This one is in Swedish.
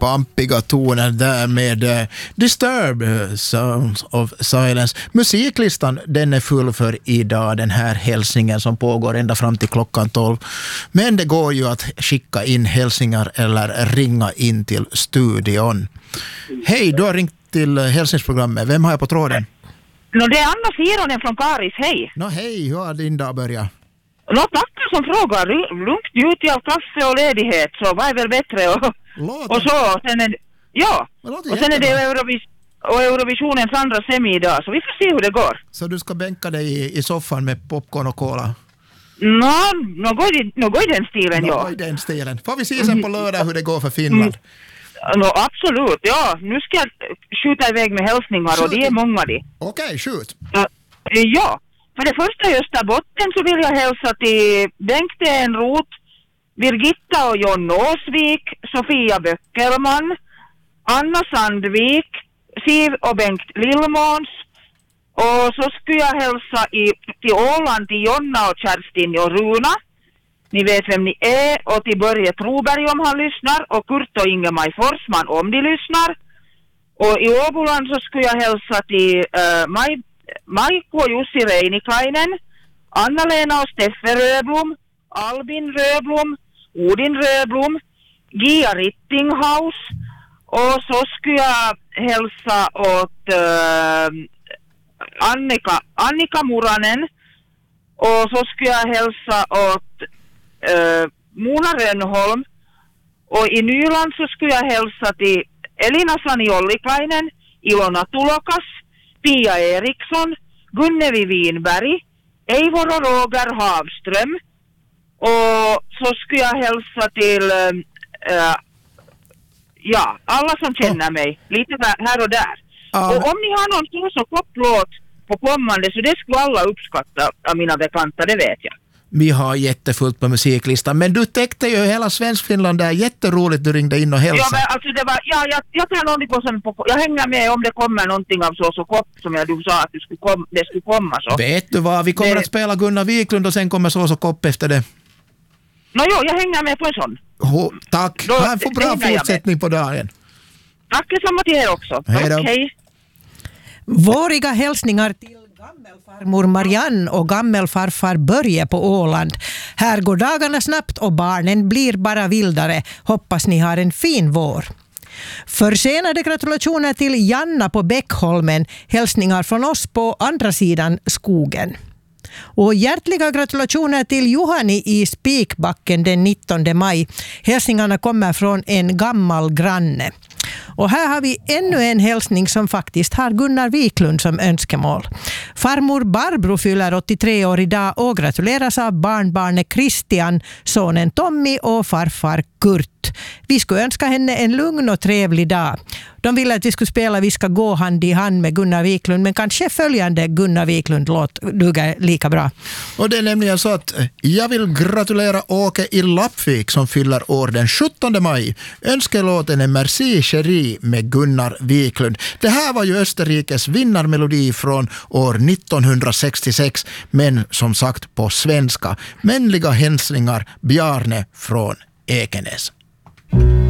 pampiga toner där med Disturbed Sounds of Silence. Musiklistan, den är full för idag, den här hälsningen som pågår ända fram till klockan 12. Men det går ju att skicka in hälsningar eller ringa in till studion. Hej, du har ringt till hälsningsprogrammet. Vem har jag på tråden? Det är Anna Sironen från Karis, hej. Hej, hur har din dag börjat? Tackar som frågar. Lugnt ut av kaffe och ledighet, så vad är väl bättre? Och så, sen är, ja. Och sen är det Eurovisionens andra semi idag, så vi får se hur det går. Så du ska bänka dig i soffan med popcorn och cola? Något i den stilen, ja. Något i den stilen. Får vi se sen på lördag hur det går för Finland? Absolut, ja. Nu ska jag skjuta iväg med hälsningar och det är många det. Okej, skjut. Ja. För det första i Österbotten så vill jag hälsa till Bengt Enroth, Birgitta och John Åsvik, Sofia Böckelman, Anna Sandvik, Siv och Bengt Lillmåns. Och så skulle jag hälsa till Åland till Jonna och Kerstin och Runa. Ni vet vem ni är. Och till Börje Troberg om han lyssnar. Och Kurt och Ingemaj Forsman om de lyssnar. Och i Åboland så skulle jag hälsa till Maikko och Jussi Reinikainen, Anna-Lena och Steffe Röblom, Albin Röblom, Odin Röblom, Gia Rittinghaus. Och så skulle jag hälsa åt Annika Muranen. Och så skulle jag hälsa åt Mona Rönnholm. Och i Nyland så skulle jag hälsa till Elina Sani-Ollikainen, Ilona Tulokas, Pia Eriksson, Gunnevi Winberg, Eivor och Roger Havström. Och så skulle jag hälsa till alla som känner mig. Lite här och där. Och om ni har någon så kopplåt på kommande, så det skulle alla uppskatta av mina bekanta, det vet jag. Vi har jättefullt på musiklistan, men du täckte ju hela Svenskfinland där. Jätteroligt du ringde in och hälsade. Ja, men alltså det var, jag tar någonting på jag hänger med om det kommer någonting av så kopp som du sa att det skulle komma så. Vet du vad, vi kommer att spela Gunnar Wiklund och sen kommer så kopp efter det. Jag hänger med på en sån. Tack, ha en bra fortsättning på dagen. Tack detsamma till er också. Hej då. Hej. Våriga hälsningar till gammelfarmor Marianne och gammelfarfar Börje på Åland. Här går dagarna snabbt och barnen blir bara vildare. Hoppas ni har en fin vår. Försenade gratulationer till Janna på Bäckholmen. Hälsningar från oss på andra sidan skogen. Och hjärtliga gratulationer till Juhani i Spikbacken den 19 maj. Hälsningarna kommer från en gammal granne. Och här har vi ännu en hälsning som faktiskt har Gunnar Wiklund som önskemål. Farmor Barbro fyller 83 år idag och gratuleras av barnbarnet Christian, sonen Tommy och farfar Kurt. Vi skulle önska henne en lugn och trevlig dag. De ville att vi skulle spela Vi ska gå hand i hand med Gunnar Wiklund, men kanske följande Gunnar Wiklund-låt duger lika bra. Och det är nämligen så att jag vill gratulera Åke i Lappvik som fyller år den 17 maj. Önskelåten är Merci Chérie med Gunnar Wiklund. Det här var ju Österrikes vinnarmelodi från år 1966, men som sagt på svenska. Vänliga hälsningar Bjarne från Ekenäs.